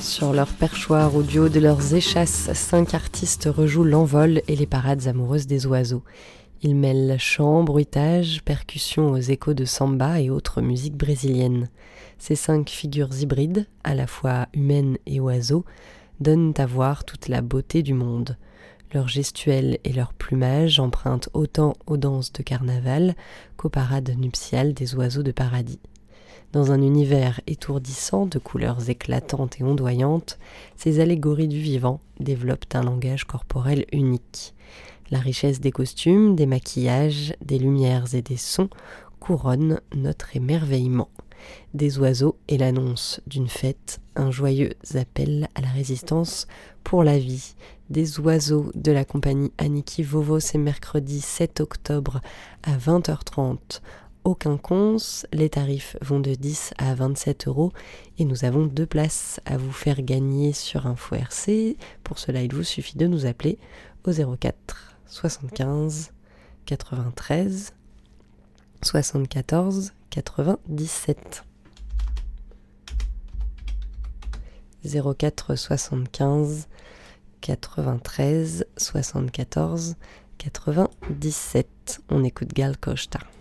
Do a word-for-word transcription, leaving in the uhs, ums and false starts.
Sur leur perchoir ou du haut de leurs échasses, cinq artistes rejouent l'envol et les parades amoureuses des oiseaux. Ils mêlent chant, bruitage, percussions aux échos de samba et autres musiques brésiliennes. Ces cinq figures hybrides, à la fois humaines et oiseaux, donnent à voir toute la beauté du monde. Leur gestuelle et leur plumage empruntent autant aux danses de carnaval qu'aux parades nuptiales des oiseaux de paradis. Dans un univers étourdissant de couleurs éclatantes et ondoyantes, ces allégories du vivant développent un langage corporel unique. La richesse des costumes, des maquillages, des lumières et des sons couronne notre émerveillement. Des oiseaux et l'annonce d'une fête, un joyeux appel à la résistance pour la vie. Des oiseaux de la compagnie Aniki Vovo, c'est mercredi sept octobre à vingt heures trente. Au Quinconce, les tarifs vont de dix à vingt-sept euros et nous avons deux places à vous faire gagner sur Info R C. Pour cela, il vous suffit de nous appeler au zéro quatre soixante-quinze quatre-vingt-treize soixante-quatorze quatre-vingt-dix-sept. zéro quatre soixante-quinze quatre-vingt-treize soixante-quatorze quatre-vingt-dix-sept. On écoute Gal Costa.